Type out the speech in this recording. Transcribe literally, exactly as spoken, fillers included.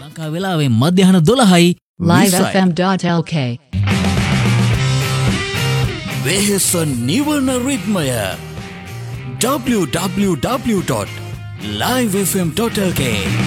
Lanka වෙලාවෙන් මධ්‍යහන දොළහයි live f m dot l k වෙහෙස නිවන රිද්මය w w w dot live f m dot l k